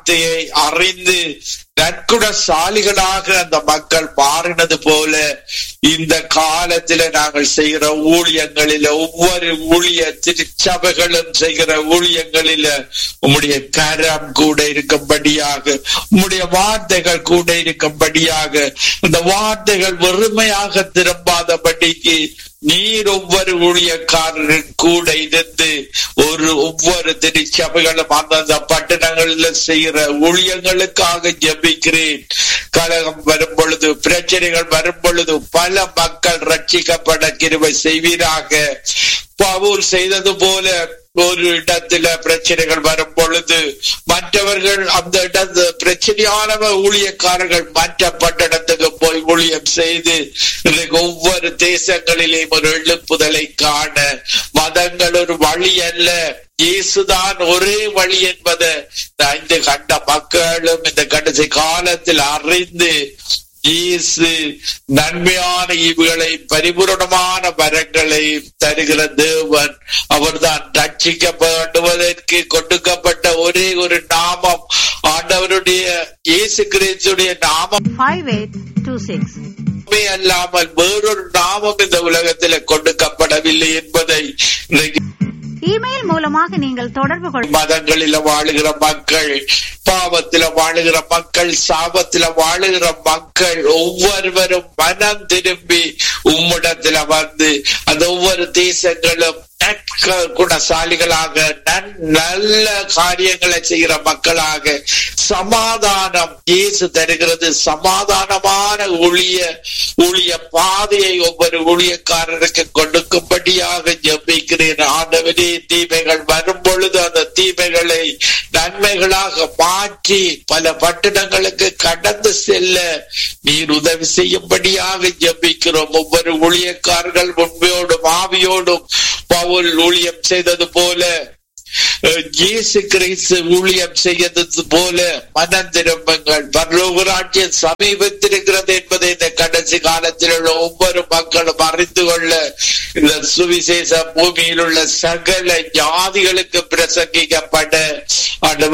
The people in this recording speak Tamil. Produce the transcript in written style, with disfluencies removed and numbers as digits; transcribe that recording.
அறிந்து நற்குணசாலிகளாக அந்த மக்கள் மாறினது போல இந்த காலத்தில நாங்கள் செய்கிற ஊழியங்களில ஒவ்வொரு ஊழிய திருச்சபைகளும் செய்கிற ஊழியங்களில உம்முடைய கரம் கூட இருக்கும்படியாக, உம்முடைய வார்த்தைகள் கூட இருக்கும்படியாக, அந்த வார்த்தைகள் வெறுமையாக திரும்பாதபடிக்கு நீர் ஒவ்வொரு ஊழியக்காரரும் கூட இருந்து ஒவ்வொரு திருச்சபைகளும் அந்தந்த பட்டணங்களில் செய்கிற ஊழியங்களுக்காக ஜெபிக்கிறேன். கலகம் வரும் பொழுது, பிரச்சனைகள் வரும் பொழுது பல மக்கள் ரட்சிக்கப்பட கிருபை செய்வீராக. பவுல் செய்தது போல ஒரு இடத்துல பிரச்சனைகள் வரும் பொழுது மற்றவர்கள் அந்த இடத்து பிரச்சனையான ஊழியக்காரர்கள் மற்ற பட்டணத்துக்கு போய் ஊழியம் செய்து ஒவ்வொரு தேசங்களிலேயும் ஒரு எழுப்புதலை காண, மதங்கள் ஒரு வழி அல்ல, இயேசுதான் ஒரே வழி என்பதை இந்த கண்ட மக்களும் இந்த கடைசி காலத்தில் அறிந்து இயேசு நன்மையான ஈவுகளை பரிபூரணமான வரங்களை தருகிற தேவன், அவர்தான் ரட்சிக்கப்படுவதற்கு கொடுக்கப்பட்ட ஒரே ஒரு நாமம் ஆண்டவருடைய இயேசு கிறிஸ்துடைய நாமம் 5826 அல்லாமல் வேறொரு நாமம் இந்த உலகத்தில் கொடுக்கப்படவில்லை என்பதை இமெயில் மூலமாக நீங்கள் தொடர்பு கொள்ள. மதங்களில வாழுகிற மக்கள், பாவத்தில வாழுகிற மக்கள், சாபத்தில வாழுகிற மக்கள் ஒவ்வொருவரும் மனம் திரும்பி உம்மிடத்துல வந்து அந்த ஒவ்வொரு தேசங்களும் குணசாலிகளாக நல்ல காரியங்களை செய்கிற மக்களாக சமாதானம் இயேசு தருகிறது. சமாதானமான ஊழிய பாதையை ஒவ்வொரு ஊழியக்காரருக்கு கொடுக்கும்படியாக ஜெபிக்கிறேன். ஆண்டவரே, தீமைகள் வரும் பொழுது அந்த தீமைகளை நன்மைகளாக மாற்றி பல பட்டணங்களுக்கு கடந்து செல்ல நீர் உதவி செய்யும்படியாக ஜெபிக்கிறோம். ஒவ்வொரு ஊழியக்காரர்கள் உண்மையோடும் ஆவியோடும் பவுல் ஊழியம் செய்தது போல, இயேசு கிறிஸ்து ஊழியம் செய்தது போல மனம் திரும்புங்கள், பரலோக ராஜ்யம் சமீபத்திருக்கிறது என்பதை இந்த கடைசி காலத்தில் உள்ள ஒவ்வொரு மக்களும் அறிந்து கொள்ள இந்த சுவிசேஷ பூமியில் உள்ள சகல ஜாதிகளுக்கு பிரசங்கிக்கப்பட